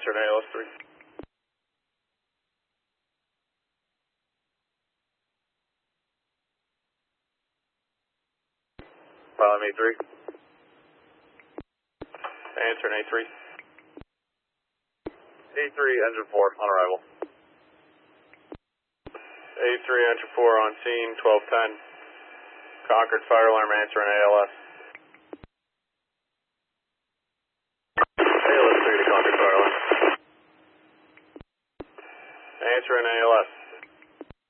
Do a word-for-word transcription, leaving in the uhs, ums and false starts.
Answer in A L S three. File M A three. Answer in A three. A three, engine four, on arrival. A three, engine four on scene, twelve ten. Concord fire alarm, answer in A L S. A L S three to Concord fire alarm. Answer in A L S.